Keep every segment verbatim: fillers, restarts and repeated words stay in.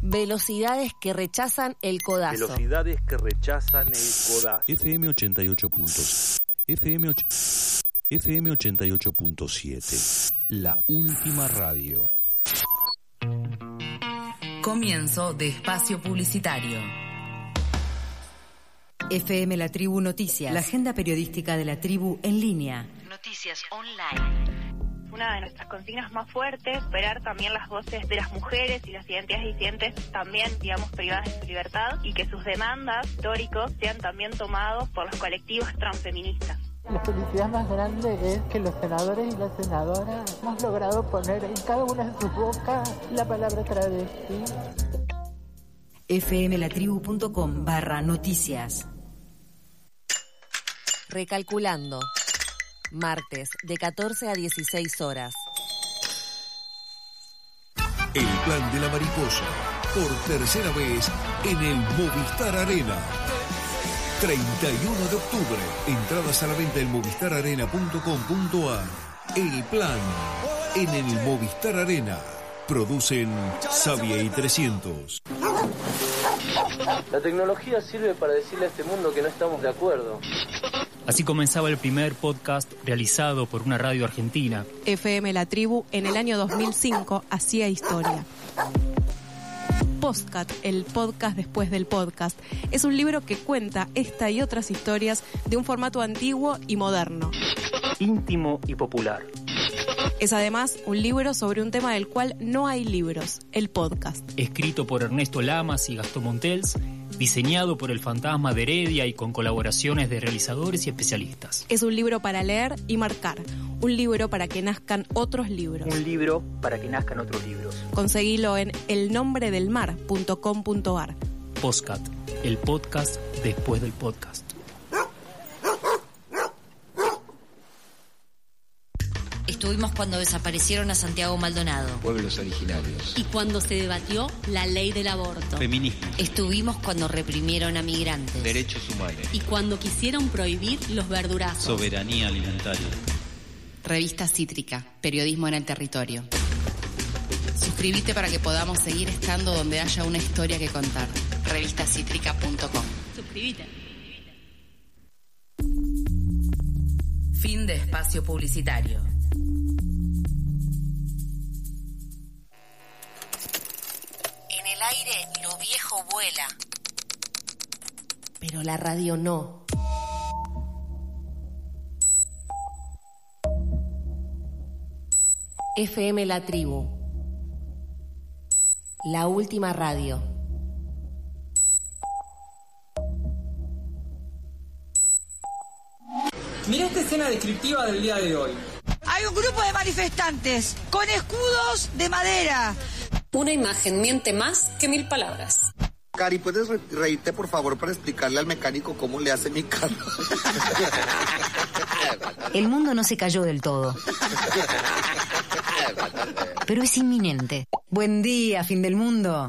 Velocidades que rechazan el codazo. Velocidades que rechazan el codazo. F M ochenta y ocho puntos. F M, och... F M ochenta y ocho punto siete. La última radio. Comienzo de espacio publicitario. F M La Tribu Noticias, la agenda periodística de la tribu en línea. Noticias online. Una de nuestras consignas más fuertes, superar también las voces de las mujeres y las identidades disidentes también, digamos, privadas de su libertad, y que sus demandas históricos sean también tomados por los colectivos transfeministas. La felicidad más grande es que los senadores y las senadoras hemos logrado poner en cada una de sus bocas la palabra travesti. fmlatribu.com barra noticias. Recalculando. Martes, de catorce a dieciséis horas. El plan de la mariposa, por tercera vez en el Movistar Arena. treinta y uno de octubre. Entradas a la venta en movistar arena punto com punto a r. El plan en el Movistar Arena. Producen Xavier y trescientos. La tecnología sirve para decirle a este mundo que no estamos de acuerdo. Así comenzaba el primer podcast realizado por una radio argentina. F M La Tribu en el año dos mil cinco hacía historia. Postcat, el podcast después del podcast, es un libro que cuenta esta y otras historias de un formato antiguo y moderno. Íntimo y popular. Es además un libro sobre un tema del cual no hay libros, el podcast. Escrito por Ernesto Lamas y Gastón Montels, diseñado por el Fantasma de Heredia y con colaboraciones de realizadores y especialistas. Es un libro para leer y marcar, un libro para que nazcan otros libros. Un libro para que nazcan otros libros. Conseguilo en el nombre del mar punto com punto a r. Postcat, el podcast después del podcast. Estuvimos cuando desaparecieron a Santiago Maldonado. Pueblos originarios. Y cuando se debatió la ley del aborto. Feminismo. Estuvimos cuando reprimieron a migrantes. Derechos humanos. Y cuando quisieron prohibir los verdurazos. Soberanía alimentaria. Revista Cítrica, periodismo en el territorio. Suscríbete para que podamos seguir estando donde haya una historia que contar. revista cítrica punto com. Suscríbete. Fin de espacio publicitario. En el aire lo viejo vuela, pero la radio no. F M La Tribu, la última radio. Mirá esta escena descriptiva del día de hoy. Hay un grupo de manifestantes con escudos de madera. Una imagen miente más que mil palabras. Cari, ¿puedes re- reírte, por favor, para explicarle al mecánico cómo le hace mi carro? El mundo no se cayó del todo, pero es inminente. Buen día, fin del mundo.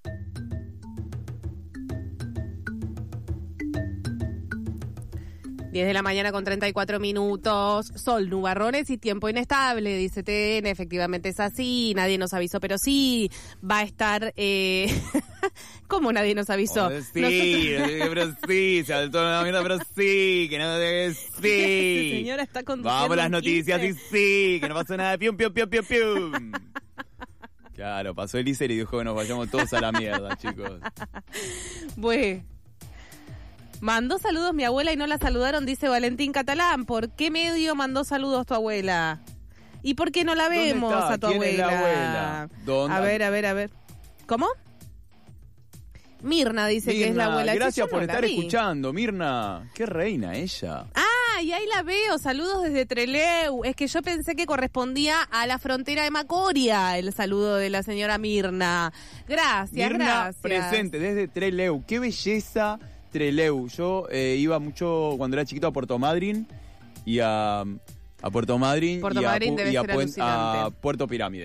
diez de la mañana con treinta y cuatro minutos, sol, nubarrones y tiempo inestable, dice T N, efectivamente es así, nadie nos avisó, pero sí, va a estar, eh... ¿cómo nadie nos avisó? Oh, sí, Nosotros... pero sí, se saltó la mierda, pero sí, que no debe sí. Esta señora está conduciendo. Vamos las un noticias quince. y sí, que no pasó nada, pium, pium, pium, pium, pium. Claro, pasó Elícer y dijo que nos vayamos todos a la mierda, chicos. Bueno. Mandó saludos mi abuela y no la saludaron, dice Valentín Catalán. ¿Por qué medio mandó saludos tu abuela? ¿Y por qué no la vemos a tu ¿Quién abuela? es la abuela? ¿Dónde? A ver, a ver, a ver. ¿Cómo? Mirna dice Mirna, que es la abuela. gracias Yo por no la estar vi. escuchando, Mirna. Qué reina ella. Ah, y ahí la veo. Saludos desde Trelew. Es que yo pensé que correspondía a la frontera de Macoria el saludo de la señora Mirna. Gracias, Mirna gracias. presente desde Trelew. Qué belleza Trelew. Yo eh, iba mucho cuando era chiquito a Puerto Madryn y a, a Puerto Madryn Puerto y, a, Madryn debe y a, ser Puen- alucinante. a Puerto Pirámide.